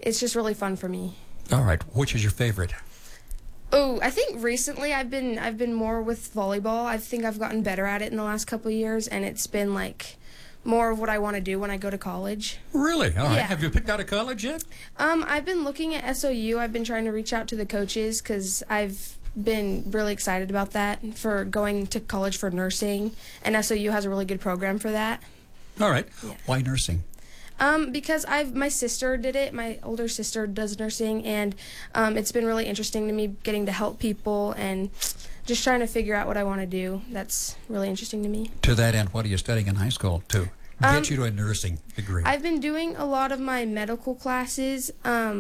it's just really fun for me. All right. Which is your favorite? Oh, I think recently I've been more with volleyball. I think I've gotten better at it in the last couple of years, and it's been like more of what I want to do when I go to college. Really? All right. Yeah. Have you picked out a college yet? I've been looking at SOU. I've been trying to reach out to the coaches because I've been really excited about that for going to college for nursing, and SOU has a really good program for that. All right. Yeah. Why nursing? Because my sister did it. My older sister does nursing, and it's been really interesting to me getting to help people and just trying to figure out what I want to do. That's really interesting to me. To that end, what are you studying in high school to get you to a nursing degree? I've been doing a lot of my medical classes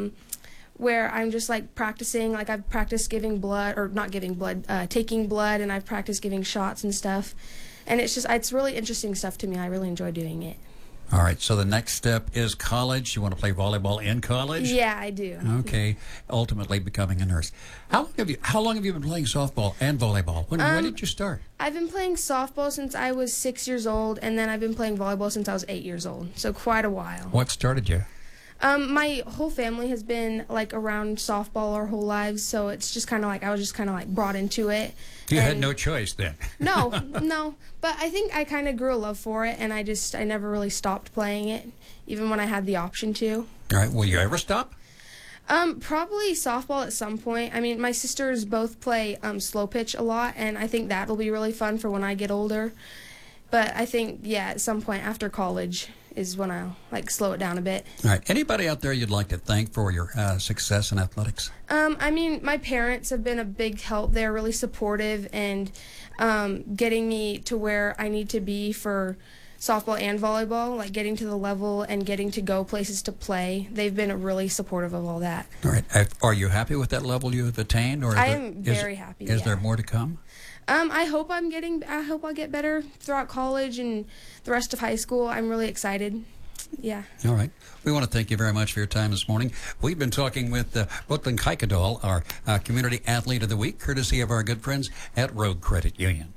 where I'm just like practicing. Like I've practiced giving blood, or not giving blood, taking blood, and I've practiced giving shots and stuff. And it's really interesting stuff to me. I really enjoy doing it. All right, so the next step is college. You want to play volleyball in college? Yeah, I do. Okay, ultimately becoming a nurse. How long have you been playing softball and volleyball? When did you start? I've been playing softball since I was 6 years old, and then I've been playing volleyball since I was 8 years old, so quite a while. What started you? My whole family has been like around softball our whole lives, so it's just kind of like I was just kind of like brought into it. You had no choice then. No, but I think I kind of grew a love for it, and I never really stopped playing it, even when I had the option to. All right, will you ever stop? Probably softball at some point. I mean, my sisters both play slow pitch a lot, and I think that'll be really fun for when I get older. But I think, yeah, at some point after college is when I'll like slow it down a bit. All right. Anybody out there you'd like to thank for your success in athletics? I mean, my parents have been a big help. They're really supportive and getting me to where I need to be for softball and volleyball, like getting to the level and getting to go places to play. They've been really supportive of all that. All right. Are you happy with that level you have attained? Or I am very happy. Is there more to come? I hope I'll get better throughout college and the rest of high school. I'm really excited. Yeah. All right. We want to thank you very much for your time this morning. We've been talking with Brooklyn Kuykendall, our Community Athlete of the Week, courtesy of our good friends at Rogue Credit Union.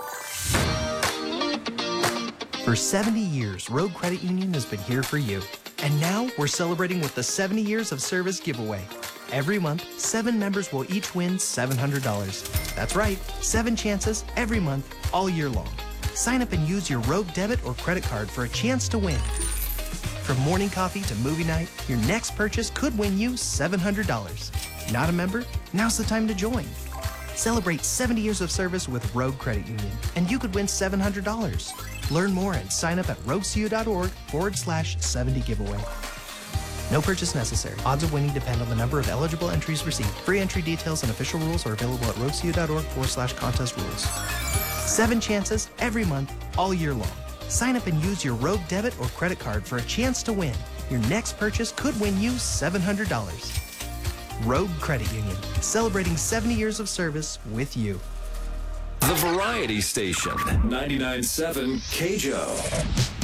For 70 years, Rogue Credit Union has been here for you. And now we're celebrating with the 70 Years of Service giveaway. Every month, 7 members will each win $700. That's right, 7 chances every month, all year long. Sign up and use your Rogue debit or credit card for a chance to win. From morning coffee to movie night, your next purchase could win you $700. Not a member? Now's the time to join. Celebrate 70 years of service with Rogue Credit Union, and you could win $700. Learn more and sign up at roguecu.org/70 giveaway. No purchase necessary. Odds of winning depend on the number of eligible entries received. Free entry details and official rules are available at roguecu.org/contest rules. 7 chances every month, all year long. Sign up and use your Rogue debit or credit card for a chance to win. Your next purchase could win you $700. Rogue Credit Union, celebrating 70 years of service with you. The Variety Station, 99.7 KJO.